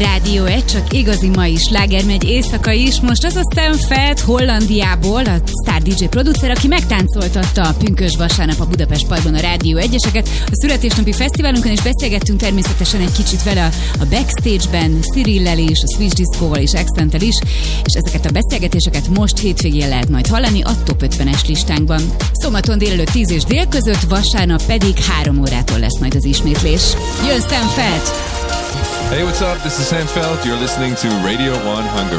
Rádió 1, csak igazi mai sláger megy éjszaka is. Most az a Sam Feld Hollandiából, a Star DJ producer, aki megtáncoltatta a pünkösd vasárnap a Budapest Parkban a Rádió 1-eseket. A születésnapi fesztiválunkon is beszélgettünk természetesen egy kicsit vele a backstage-ben, Cyrillel is, a Switch Disco-val és Accenttel is, és ezeket a beszélgetéseket most hétvégén lehet majd hallani a Top 50-es listánkban. Szombaton délelőtt 10 és dél között, vasárnap pedig 3 órától lesz majd az ismétlés. Jön Sam Feld! Hey, what's up? This is Sam Feld. You're listening to Radio 1 Hungary.